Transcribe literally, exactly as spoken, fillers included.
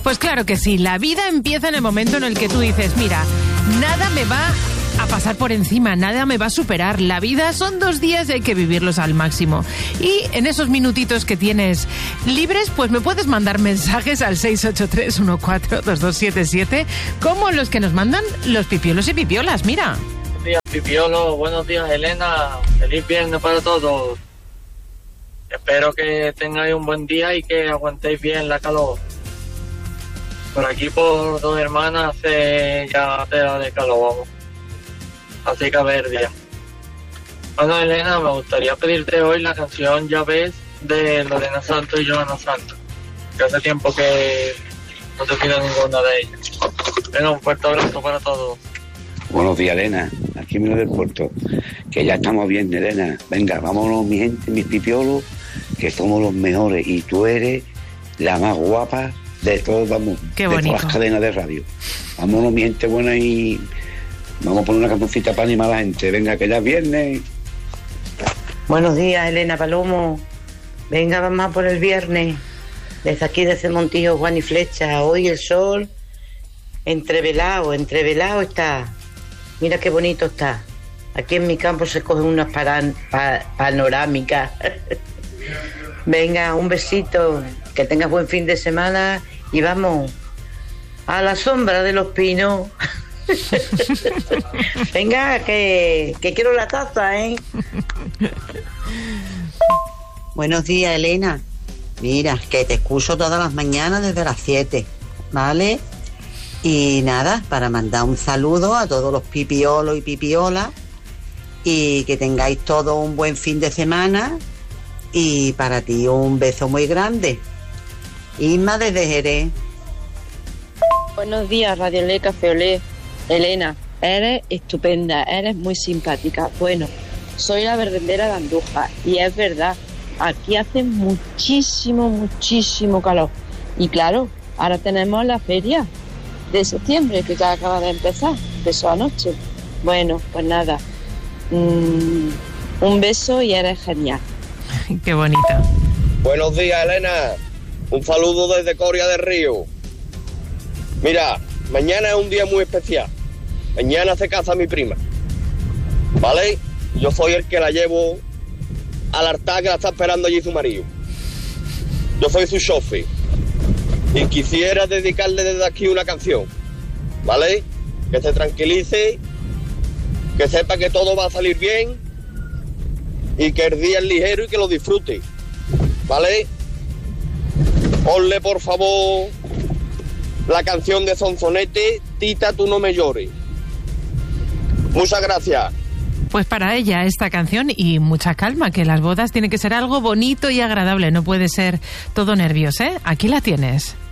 Pues claro que sí, la vida empieza en el momento en el que tú dices, mira, nada me va a pasar por encima, nada me va a superar. La vida son dos días y hay que vivirlos al máximo. Y en esos minutitos que tienes libres, pues me puedes mandar mensajes al seis ocho tres uno cuatro dos dos siete siete, como los que nos mandan los pipiolos y pipiolas, mira. Buenos días, pipiolo. Buenos días, Elena. Feliz viernes para todos. Espero que tengáis un buen día y que aguantéis bien la calor. Por aquí, por Dos Hermanas, hace ya tela de calor, vamos. Así que a ver, día. Bueno, Elena, me gustaría pedirte hoy la canción Ya Ves de Lorena Santos y Joana Santos, que hace tiempo que no te pido ninguna de ellas. Venga, un fuerte abrazo para todos. Buenos días, Elena, aquí en del Puerto, que ya estamos bien, Elena. Venga, vámonos, mi gente, mis pipiolos, que somos los mejores y tú eres la más guapa de todos, vamos, Qué de bonito. todas las cadenas de radio. Vámonos, mi gente buena, y vamos a poner una cancioncita para animar a la gente. Venga, que ya es viernes. Buenos días, Elena Palomo. Venga, vamos a por el viernes. Desde aquí, desde Montillo, Juan y Flecha. Hoy el sol entrevelado, entrevelado está. Mira qué bonito está. Aquí en mi campo se cogen unas paran, pa, panorámicas. Venga, un besito. Que tengas buen fin de semana. Y vamos a la sombra de los pinos. Venga, que, que quiero la taza, ¿eh? Buenos días, Elena. Mira, que te escucho todas las mañanas desde las siete, ¿vale? Y nada, para mandar un saludo a todos los pipiolos y pipiolas y que tengáis todo un buen fin de semana, y para ti un beso muy grande. Isma desde Jerez. Buenos días, Radio Le, Café Olé. Elena, eres estupenda, eres muy simpática. Bueno, soy la verdadera de Andújar y es verdad, aquí hace muchísimo, muchísimo calor. Y claro, ahora tenemos la feria de septiembre que ya acaba de empezar, empezó anoche. Bueno, pues nada, mmm, un beso y eres genial. Qué bonita. Buenos días, Elena. Un saludo desde Coria del Río. Mira, mañana es un día muy especial. Mañana se casa mi prima, ¿vale? Yo soy el que la llevo al altar que la está esperando allí su marido. Yo soy su chofer. Y quisiera dedicarle desde aquí una canción, ¿vale? Que se tranquilice, que sepa que todo va a salir bien y que el día es ligero y que lo disfrute, ¿vale? Ponle, por favor, la canción de Sonsonete, Tita, tú no me llores. Muchas gracias. Pues para ella esta canción y mucha calma, que las bodas tienen que ser algo bonito y agradable, no puede ser todo nervios, ¿eh? Aquí la tienes.